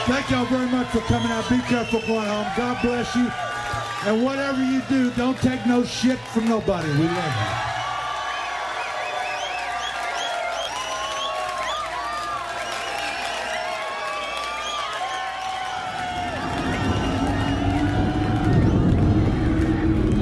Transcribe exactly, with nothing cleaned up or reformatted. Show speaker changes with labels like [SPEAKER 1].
[SPEAKER 1] Thank y'all very much for coming out. Be careful going home. God bless you. And whatever you do, don't take no shit from nobody. We love you.